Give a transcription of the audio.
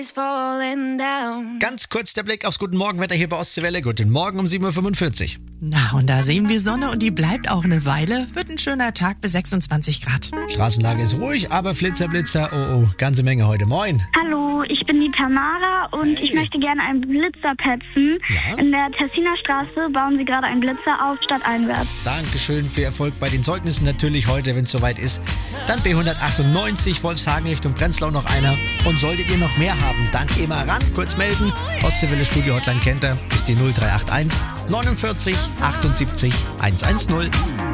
Ganz kurz der Blick aufs Guten Morgenwetter hier bei Ostseewelle. Guten Morgen um 7.45 Uhr. Na, und da sehen wir Sonne und die bleibt auch eine Weile. Wird ein schöner Tag bis 26 Grad. Straßenlage ist ruhig, aber Flitzer, oh, ganze Menge heute. Moin. Hallo, ich bin die Tamara und ich möchte gerne einen Blitzer petzen. Ja? In der Tessiner Straße bauen sie gerade einen Blitzer auf stadteinwärts. Dankeschön, viel Erfolg bei den Zeugnissen natürlich heute, wenn es soweit ist. Dann B198, Wolfshagen Richtung Prenzlau noch einer. Und solltet ihr noch mehr haben, dann immer ran, kurz melden. Ostseewelle Studio Hotline kennt ihr, ist die 0381 49 78 110.